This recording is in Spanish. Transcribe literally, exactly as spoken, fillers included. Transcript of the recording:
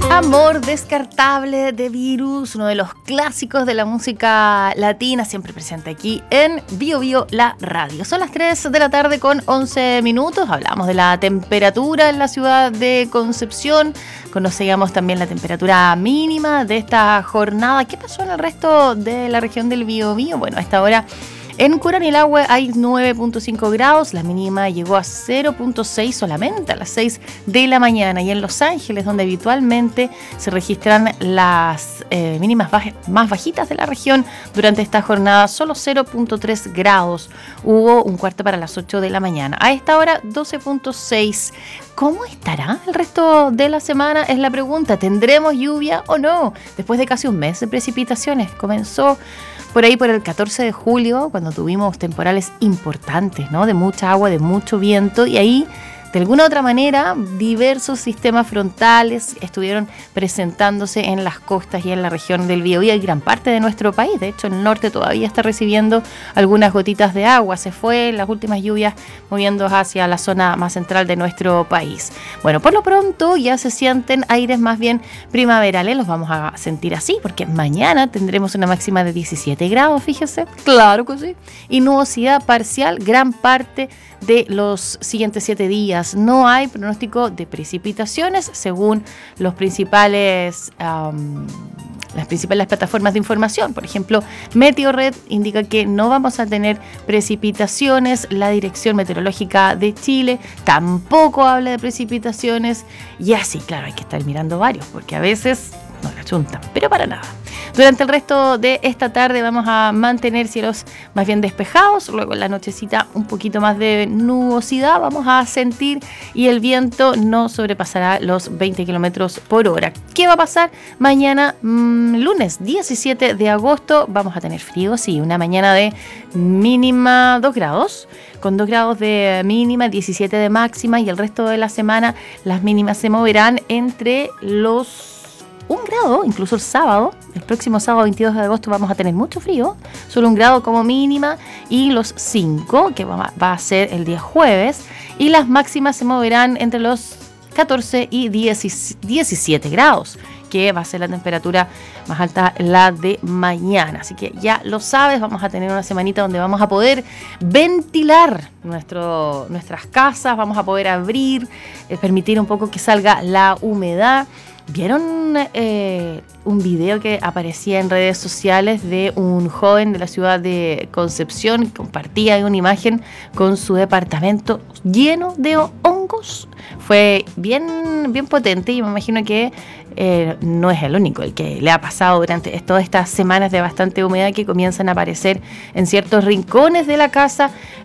Amor descartable de Virus, uno de los clásicos de la música latina, siempre presente aquí en Bio Bio, la radio. Son las tres de la tarde con once minutos. Hablamos de la temperatura en la ciudad de Concepción. Conocíamos también la temperatura mínima de esta jornada. ¿Qué pasó en el resto de la región del Bio Bio? Bueno, a esta hora en Curanilahue hay nueve punto cinco grados, la mínima llegó a cero punto seis solamente a las seis de la mañana. Y en Los Ángeles, donde habitualmente se registran las eh, mínimas baj- más bajitas de la región durante esta jornada, solo cero punto tres grados. Hubo un cuarto para las ocho de la mañana. A esta hora doce punto seis. ¿Cómo estará el resto de la semana? Es la pregunta. ¿Tendremos lluvia o no? Después de casi un mes de precipitaciones. Comenzó por ahí por el catorce de julio, cuando tuvimos temporales importantes, ¿no? De mucha agua, de mucho viento, y ahí, de alguna u otra manera, diversos sistemas frontales estuvieron presentándose en las costas y en la región del Biobío y gran parte de nuestro país. De hecho, el norte todavía está recibiendo algunas gotitas de agua. Se fue en las últimas lluvias moviendo hacia la zona más central de nuestro país. Bueno, por lo pronto ya se sienten aires más bien primaverales. Los vamos a sentir así porque mañana tendremos una máxima de diecisiete grados, fíjese. Claro que sí. Y nubosidad parcial gran parte de los siguientes siete días. No hay pronóstico de precipitaciones según los principales um, las principales plataformas de información. Por ejemplo, Meteorred indica que no vamos a tener precipitaciones. La Dirección Meteorológica de Chile tampoco habla de precipitaciones. Y así, claro, hay que estar mirando varios porque a veces no la chuntan, pero para nada. Durante el resto de esta tarde vamos a mantener cielos más bien despejados, luego en la nochecita un poquito más de nubosidad vamos a sentir y el viento no sobrepasará los veinte kilómetros por hora. ¿Qué va a pasar? Mañana, mmm, lunes diecisiete de agosto, vamos a tener frío, sí, una mañana de mínima dos grados, con dos grados de mínima, diecisiete de máxima, y el resto de la semana las mínimas se moverán entre los un grado, incluso el sábado, el próximo sábado veintidós de agosto vamos a tener mucho frío, solo un grado como mínima, y los cinco, que va, va a ser el día jueves, y las máximas se moverán entre los catorce y diecisiete grados, que va a ser la temperatura más alta la de mañana. Así que ya lo sabes, vamos a tener una semanita donde vamos a poder ventilar nuestro, nuestras casas, vamos a poder abrir, eh, permitir un poco que salga la humedad. ¿Vieron eh, un video que aparecía en redes sociales de un joven de la ciudad de Concepción que compartía una imagen con su departamento lleno de hongos? Fue bien, bien potente y me imagino que eh, no es el único el que le ha pasado durante todas estas semanas de bastante humedad que comienzan a aparecer en ciertos rincones de la casa